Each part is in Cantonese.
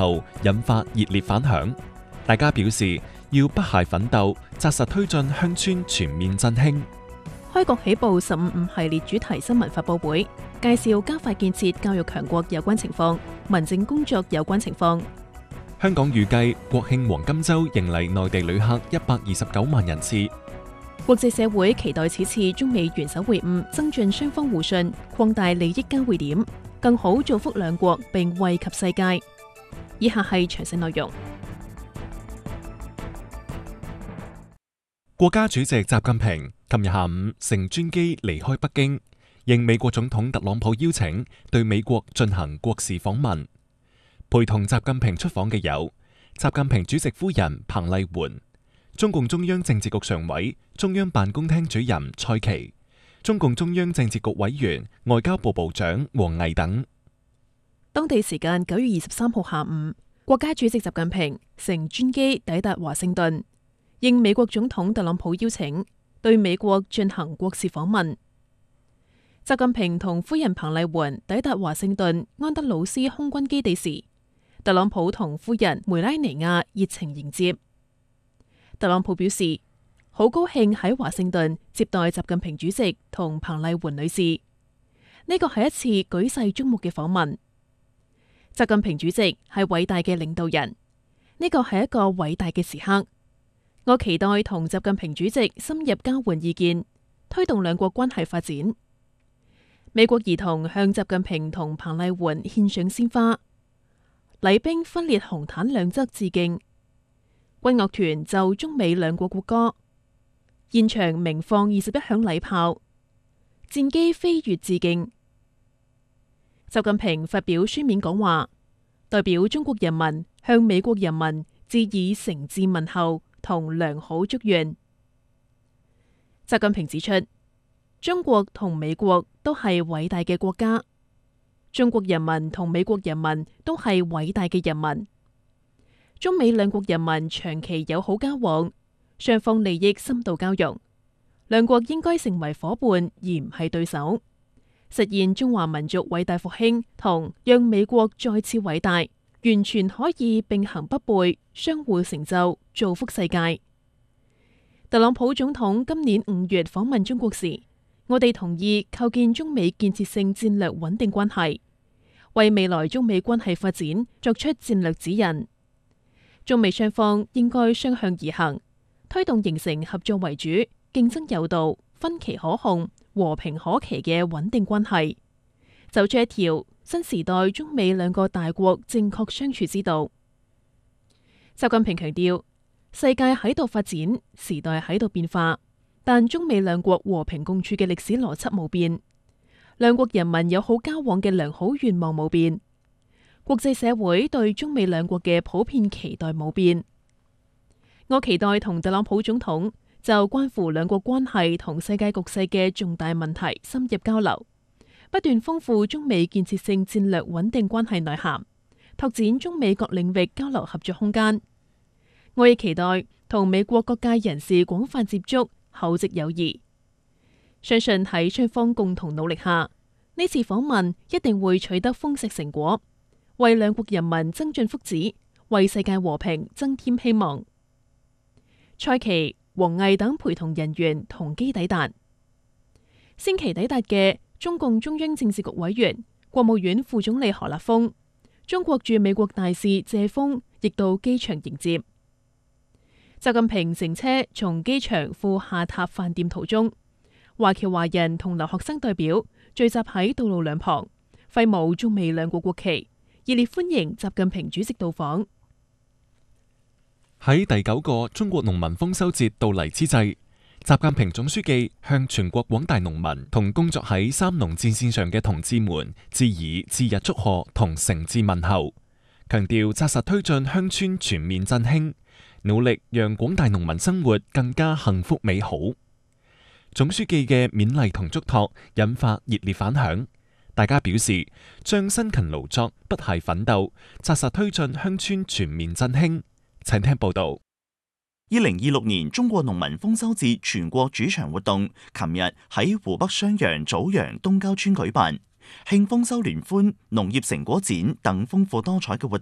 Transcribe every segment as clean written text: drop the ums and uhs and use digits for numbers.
後，引發熱烈反響。大家表示要不懈奮鬥，紮實推進鄉村全面振興。 開局起步15.5系列主題新聞發佈會，介紹加快建設教育強國有關情況、民政工作有關情況。 香港預計國慶黃金週迎嚟內地旅客129萬人次。 國際社會期待此次中美元首會晤增進雙方互信，擴大利益交匯點，更好造福兩國並惠及世界。以下係詳細內容。 國家主席習近平琴日下午乘專機離開北京，應美國總統特朗普邀請，對美國進行國事訪問。陪同習近平出訪嘅有習近平主席夫人彭麗媛、中共中央政治局常委、中央辦公廳主任蔡奇、中共中央政治局委員、外交部部長王毅等。 當地時間9月23號下午，國家主席習近平乘專機抵達華盛頓，應美國總統特朗普邀請，對美國進行國事訪問。習近平同夫人彭麗媛抵達華盛頓安德魯斯空軍基地時，特朗普同夫人梅拉尼亞熱情迎接。特朗普表示，好高興喺華盛頓接待習近平主席同彭麗媛女士，呢個係一次舉世矚目嘅訪問。習近平主席係偉大嘅領導人，呢個係一個偉大嘅時刻。我期待同習近平主席深入交換意見，推動兩國關係發展。美國兒童向習近平同彭麗媛獻上鮮花，禮兵分列紅毯兩側致敬，軍樂團就中美兩國國歌，現場鳴放21響禮炮，戰機飛越致敬。習近平發表書面講話，代表中國人民向美國人民致以誠摯問候同良好祝願。習近平指出，中國同美國都係偉大嘅國家，中國人民同美國人民都係偉大嘅人民。中美兩國人民長期友好交往，雙方利益深度交融，兩國應該成為夥伴而唔係對手，實現中華民族偉大復興同讓美國再次偉大，完全可以並行不悖，相互成就，造福世界。特朗普總統今年5月訪問中國時，我哋同意構建中美建設性戰略穩定關係，為未來中美關係發展作出戰略指引。中美雙方應該相向而行，推動形成合作為主、競爭有道、分歧可控、和平可期嘅穩定關係，走出一條新時代中美兩個大國正確相處之道。習近平強調，世界喺度發展，時代喺度變化，但中美兩國和平共處嘅歷史邏輯冇變，兩國人民友好交往嘅良好願望冇變，國際社會對中美兩國嘅普遍期待冇變。我期待同特朗普總統就關乎兩國關係同世界局勢嘅重大問題深入交流，不斷豐富中美建設性戰略穩定關係內涵，拓展中美各領域交流合作空間。我亦期待同美國各界人士廣泛接觸，厚植友誼。相信喺雙方共同努力下，呢次訪問一定會取得豐碩成果，為兩國人民增進福祉，為世界和平增添希望。蔡奇、王毅等陪同人員同機抵達。先期抵達嘅中共中央政治局委員、國務院副總理何立峰、中國駐美國大使謝鋒亦到機場迎接。習近平乘車從機場赴下榻飯店途中，華僑華人同留學生代表聚集喺道路兩旁，揮舞中美兩國國旗，熱烈歡迎習近平主席到訪。 喺第9個中國農民豐收節到嚟之際，習近平總書記向全國廣大農民同工作喺三農戰線上嘅同志們致以至日祝賀同誠摯問候，強調紮實推進鄉村全面振興，努力讓廣大農民生活更加幸福美好。總書記嘅勉勵同囑託引發熱烈反響，大家表示將辛勤勞作、不懈奮鬥，紮實推進鄉村全面振興。請聽報道。 2026年中國農民豐收節全國主場活動，琴日喺湖北襄陽棗陽東郊村舉辦，慶豐收聯歡、農業成果展等豐富多彩嘅活動，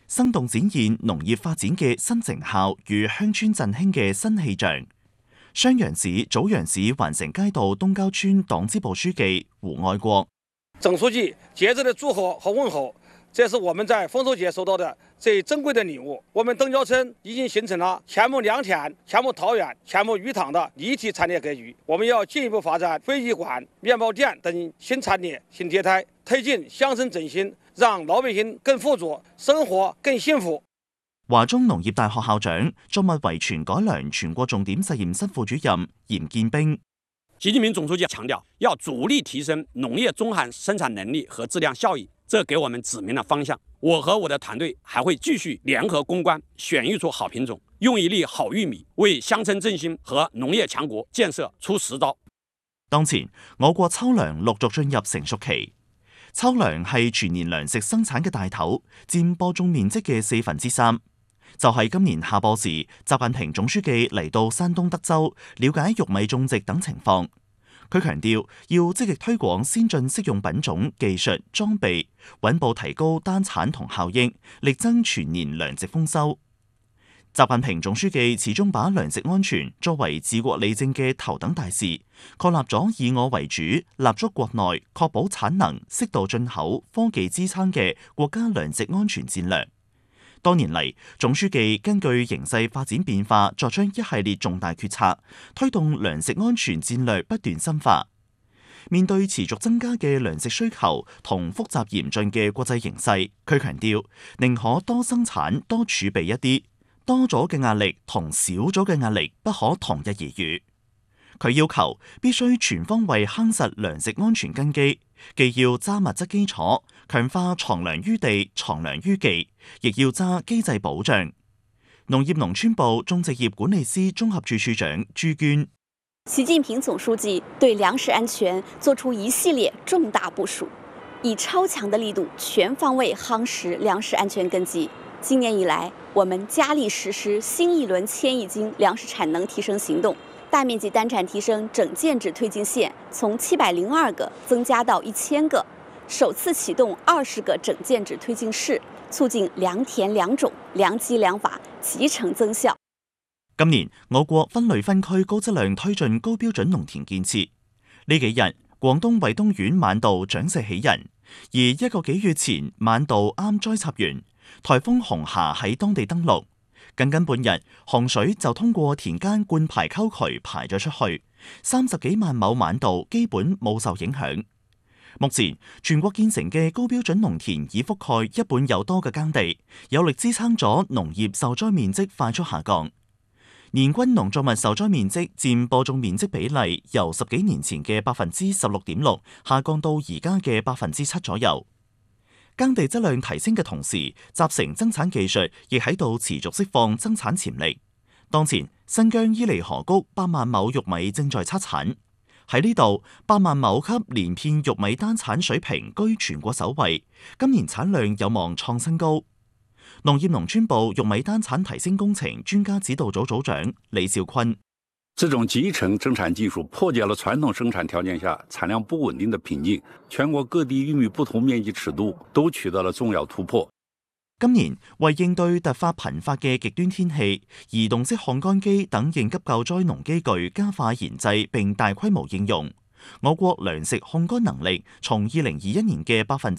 生動展現農業發展嘅新成效與鄉村振興嘅新氣象。襄陽市棗陽市環城街道東郊村黨支部書記胡愛國： 總書記節日的祝賀和問候，這是我們在豐收節收到的最珍貴的禮物。我們東郊村已經形成了黔牧良田、黔牧桃園、黔牧魚塘的立體產業格局。我們要進一步發展飛魚館、麵包店等新產業新業態，推進鄉村振興，讓老百姓更富足，生活更幸福。 華中農業大學校長、作物遺傳改良全國重點實驗室副主任嚴建兵： 習近平總書記強調，要主力提升農業綜合生產能力和質量效益，這給我們指明了方向。我和我的團隊還會繼續聯合攻關，選育出好品種，用一粒好玉米，為鄉村振興和農業強國建設出實招。 當前，我國秋糧陸續進入成熟期。秋糧係全年糧食生產嘅大頭，佔播種面積嘅3/4。就係今年夏播時，習近平總書記嚟到山東德州了解玉米種植等情況。佢強調要積極推廣先進適用品種、技術、裝備，穩步提高單產同效益，力爭全年糧食豐收。習近平總書記始終把糧食安全作為治國理政嘅頭等大事，確立咗以我為主、立足國內、確保產能、適度進口、科技支撐嘅國家糧食安全戰略。多年嚟，總書記根據形勢發展變化，作出一系列重大決策，推動糧食安全戰略不斷深化。面對持續增加嘅糧食需求同複雜嚴峻嘅國際形勢，佢強調寧可多生產多儲備一啲，多咗嘅壓力同少咗嘅壓力不可同日而語。佢要求必須全方位夯實糧食安全根基，既要揸物質基礎，強化藏糧於地、藏糧於技，亦要揸機制保障。農業農村部種植業管理司綜合處處長朱娟： 習近平總書記對糧食安全作出一系列重大部署，以超強的力度全方位夯實糧食安全根基。今年以來，我們加力實施新一輪千億斤糧食產能提升行動，大面積單產提升整建制推進線從702個增加到1000個，首次啟動20個整建制推進室，促進良田良種、良機良法集成增效。 今年我國分類分區高質量推進高標準農田建設。呢幾日，廣東惠東縣晚稻長勢喜人，而1個幾月前晚稻啱栽插完，颱風紅霞喺當地登陸。僅僅半日，洪水就通過田間灌排溝渠排咗出去，30幾萬畝晚稻基本冇受影響。目前全國建成嘅高標準農田已覆蓋1半有多嘅耕地，有力支撐咗農業受災面積快速下降。年均農作物受災面積佔播種面積比例由10幾年前嘅16.6%下降到而家嘅7%左右。耕地質量提升嘅同時，集成增產技術亦喺度持續釋放增產潛力。當前新疆伊犁河谷8萬畝玉米正在測產，喺呢度8萬畝級連片玉米單產水平居全國首位，今年產量有望創新高。農業農村部玉米單產提升工程專家指導組組長李兆坤： 這種集成增產技術破解了傳統生產條件下產量不穩定的瓶頸，全國各地玉米不同面積尺度都取得了重要突破。 今年為應對突發頻發嘅極端天氣，移動式烘乾機等應急救災農機具加快研製並大規模應用。我國糧食烘乾能力從2021年嘅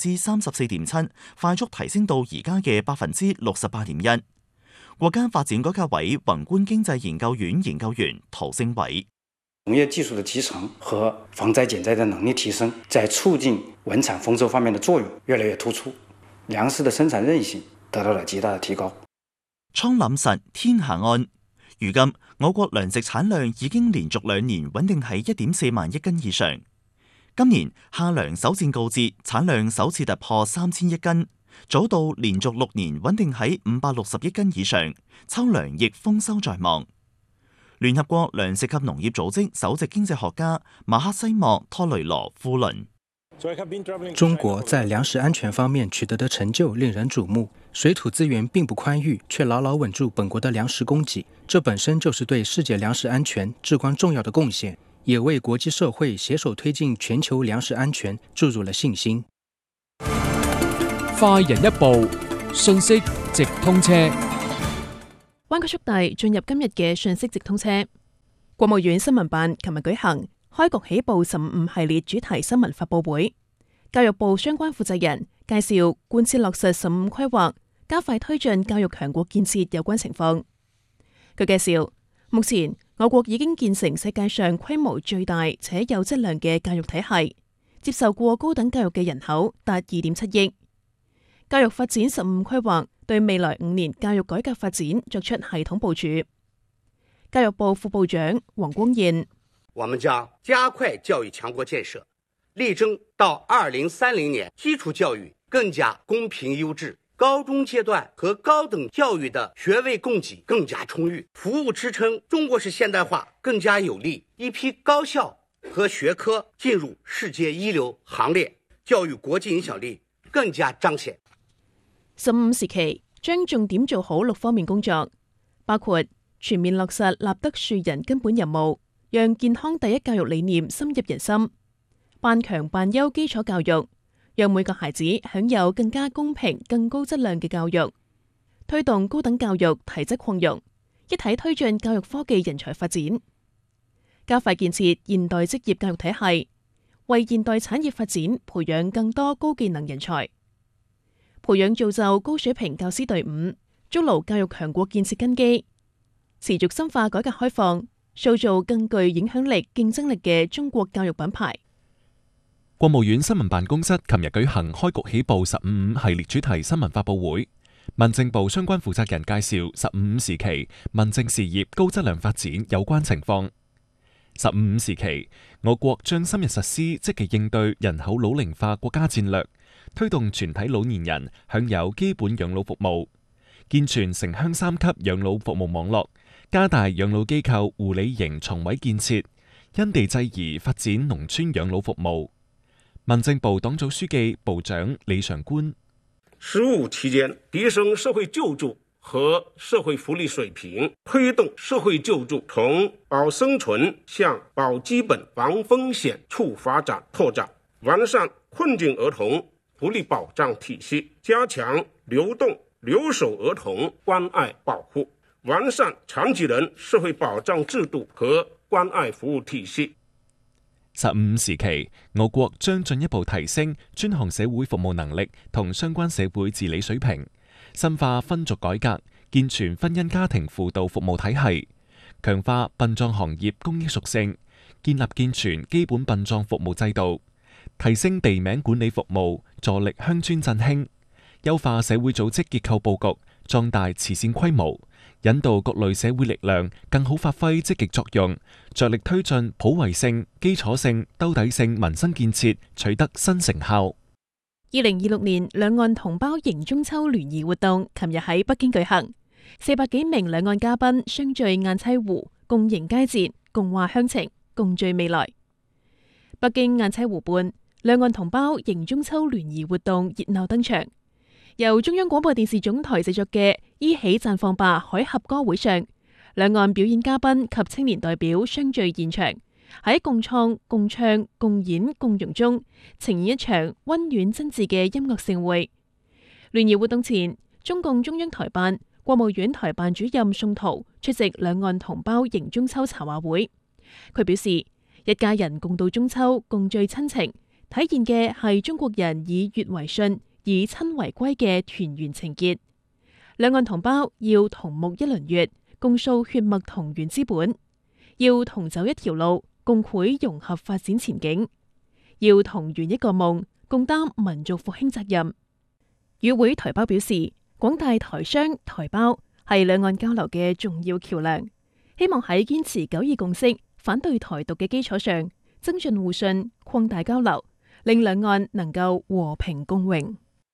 34.7%快速提升到而家嘅68.1%。國家發展改革委宏觀經濟研究院研究員陶勝偉： 農業技術的集成和防災減災的能力提升，在促進穩產豐收方面的作用越來越突出，糧食的生產韌性得到了極大的提高。 倉廩實，天下安。如今，我國糧食產量已經連續2年穩定喺1.4萬億斤以上。今年夏糧首戰告捷，產量首次突破3000億斤。早稻連續6年穩定喺560億斤以上，秋糧亦豐收在望。聯合國糧食及農業組織首席經濟學家馬克西莫托雷羅夫倫： 中國在糧食安全方面取得的成就令人矚目，水土資源並不寬裕，卻牢牢穩住本國的糧食供給，這本身就是對世界糧食安全至關重要的貢獻，也為國際社會攜手推進全球糧食安全注入了信心。 快人一步， 信息直通車。 灣區速遞進入今日嘅信息直通車。國務院新聞辦琴日舉行開局起步15系列主題新聞發佈會，教育部相關負責人介紹貫徹落實15規劃，加快推進教育強國建設有關情況。佢介紹，目前我國已經建成世界上規模最大且有質量嘅教育體系，接受過高等教育嘅人口達2.7億。教育發展15規劃對未來5年教育改革發展作出系統部署。教育部副部長黃光彥： 我們將加快教育強國建設，力爭到2030年，基礎教育更加公平優質，高中階段和高等教育的學位供給更加充裕，服務支撐中國式現代化更加有力，一批高校和學科進入世界一流行列，教育國際影響力更加彰顯。 15時期將重點做好6方面工作，包括全面落實立德樹人根本任務，讓健康第一教育理念深入人心；辦強辦優基礎教育，讓每個孩子享有更加公平、更高質量嘅教育；推動高等教育體質擴容，一體推進教育科技人才發展；加快建設現代職業教育體系，為現代產業發展培養更多高技能人才；培養造就高水平教師隊伍，築牢教育強國建設根基。持續深化改革開放，塑造更具影響力、競爭力嘅中國教育品牌。 國務院新聞辦公室琴日舉行開局起步15系列主題新聞發佈會，民政部相關負責人介紹15時期民政事業高質量發展有關情況。15時期，我國將深入實施積極應對人口老齡化國家戰略，推動全體老年人享有基本養老服務，健全城鄉3級養老服務網絡，加大養老機構護理型床位建設，因地制宜發展農村養老服務。民政部黨組書記、部長李常官 15期間，提升社會救助和社會福利水平，推動社會救助從保生存向保基本、防風險處發展拓展，完善困境兒童福利保障體系，加強流動留守兒童關愛保護，完善殘疾人社會保障制度和關愛服務體系。 15時期，我國將進一步提升專項社會服務能力同相關社會治理水平，深化分族改革，健全婚姻家庭輔導服務體系，強化殯葬行業公益屬性，建立健全基本殯葬服務制度，提升地名管理服務，助力鄉村振興，優化社會組織結構佈局，壯大慈善規模，引導各類社會力量更好發揮積極作用，着力推進普惠性、基礎性、兜底性民生建設取得新成效。 2026年兩岸同胞迎中秋聯誼活動琴日喺北京舉行，400幾名兩岸嘉賓相聚雁棲湖，共迎佳節，共話鄉情，共聚未來。北京雁棲湖畔，兩岸同胞迎中秋聯誼活動熱鬧登場。由中央廣播電視總台製作嘅《依起綻放吧海峽歌會》上，兩岸表演嘉賓及青年代表相聚現場，喺共創、共唱、共演、共融中，呈現一場溫暖真摯嘅音樂盛會。聯誼活動前，中共中央台辦、國務院台辦主任宋濤出席兩岸同胞迎中秋茶話會。佢表示，一家人共度中秋，共聚親情，體現嘅係中國人以悅為信、以親為歸嘅團圓情結。兩岸同胞要同沐一輪月，共訴血脈同源之本；要同走一條路，共繪融合發展前景；要同圓一個夢，共擔民族復興責任。與會台胞表示，廣大台商台胞係兩岸交流嘅重要橋樑，希望喺堅持九二共識、反對台獨嘅基礎上，增進互信、擴大交流，令兩岸能夠和平共榮。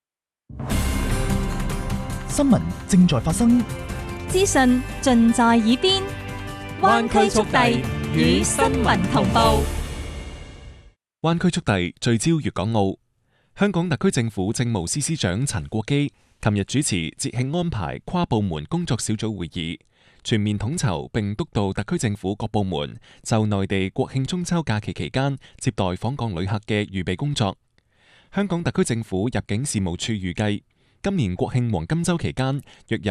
新聞正在發生， 資訊盡在耳邊，灣區速遞與新聞同步。 灣區速遞聚焦粵港澳。香港特區政府政務司司長陳國基琴日主持節慶安排跨部門工作小組會議，全面統籌並督導特區政府各部門就內地國慶中秋假期期間接待訪港旅客嘅預備工作。香港特區政府入境事務處預計， 今年國慶黃金週期間，約有